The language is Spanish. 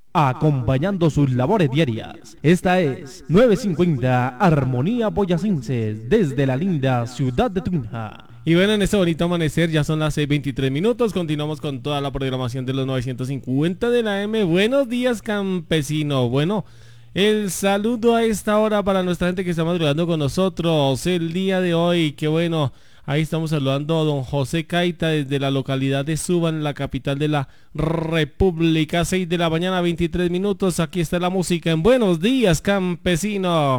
acompañando sus labores diarias. Esta es 950 Armonía Boyacenses desde la linda ciudad de Tunja. Y bueno, en este bonito amanecer ya son las 6:23. Continuamos con toda la programación de los 950 de la M. Buenos días, campesino. Bueno, el saludo a esta hora para nuestra gente que está madrugando con nosotros el día de hoy. Qué bueno. Ahí estamos saludando a don José Caita desde la localidad de Suba, en la capital de la República. 6 de la mañana, 23 minutos. Aquí está la música en Buenos Días, Campesino.